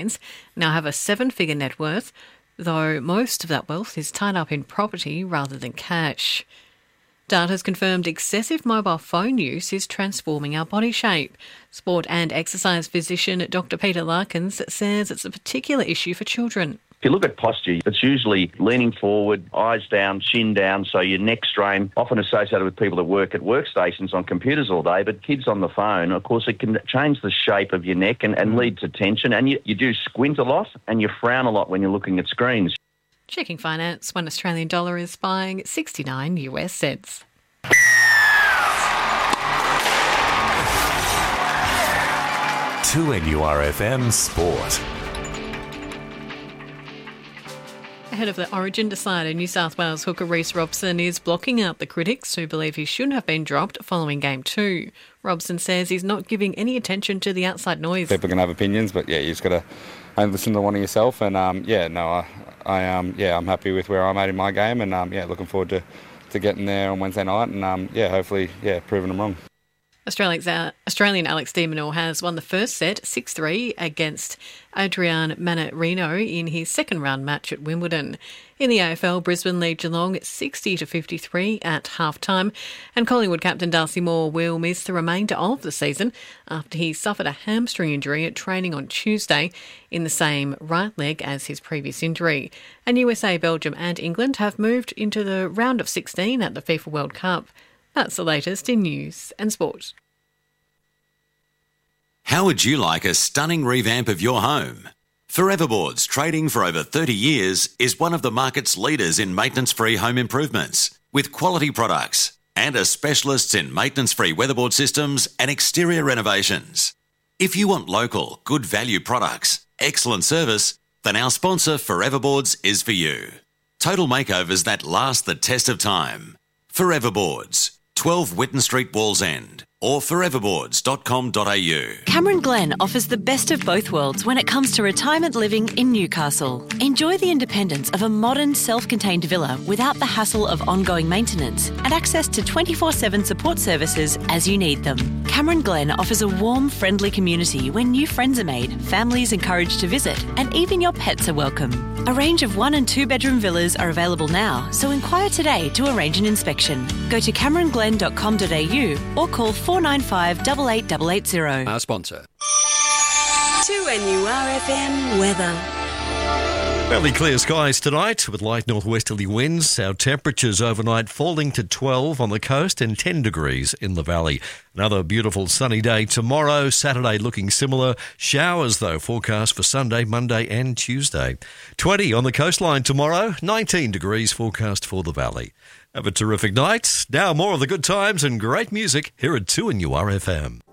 now have a 7-figure net worth, though most of that wealth is tied up in property rather than cash. Data has confirmed excessive mobile phone use is transforming our body shape. Sport and exercise physician Dr. Peter Larkins says it's a particular issue for children. If you look at posture, it's usually leaning forward, eyes down, chin down, so your neck strain, often associated with people that work at workstations on computers all day, but kids on the phone, of course, it can change the shape of your neck and lead to tension. And you do squint a lot and you frown a lot when you're looking at screens. Checking finance, $1 Australian is buying 69 US cents. To NURFM Sport. Ahead of the Origin decider, New South Wales hooker Reece Robson is blocking out the critics who believe he shouldn't have been dropped following Game 2. Robson says he's not giving any attention to the outside noise. People can have opinions, but you just got to listen to one of yourself. And I'm happy with where I'm at in my game, and looking forward to getting there on Wednesday night, and hopefully proving them wrong. Australian Alex de Minaur has won the first set 6-3 against Adrian Manarino in his second round match at Wimbledon. In the AFL, Brisbane lead Geelong 60-53 at half-time, and Collingwood captain Darcy Moore will miss the remainder of the season after he suffered a hamstring injury at training on Tuesday in the same right leg as his previous injury. And USA, Belgium and England have moved into the round of 16 at the FIFA World Cup. That's the latest in news and sport. How would you like a stunning revamp of your home? Foreverboards, trading for over 30 years, is one of the market's leaders in maintenance-free home improvements, with quality products and are specialists in maintenance-free weatherboard systems and exterior renovations. If you want local, good value products, excellent service, then our sponsor Foreverboards is for you. Total makeovers that last the test of time. Foreverboards, 12 Whitten Street, Wallsend, or foreverboards.com.au. Cameron Glen offers the best of both worlds when it comes to retirement living in Newcastle. Enjoy the independence of a modern, self-contained villa without the hassle of ongoing maintenance and access to 24/7 support services as you need them. Cameron Glen offers a warm, friendly community where new friends are made, families encouraged to visit, and even your pets are welcome. A range of 1- and 2-bedroom villas are available now, so inquire today to arrange an inspection. Go to cameronglen.com.au or call 495 88880. Our sponsor. 2NURFM weather. Fairly clear skies tonight with light northwesterly winds. Our temperatures overnight falling to 12 on the coast and 10 degrees in the valley. Another beautiful sunny day tomorrow. Saturday looking similar. Showers, though, forecast for Sunday, Monday and Tuesday. 20 on the coastline tomorrow. 19 degrees forecast for the valley. Have a terrific night. Now more of the good times and great music here at 2NURFM.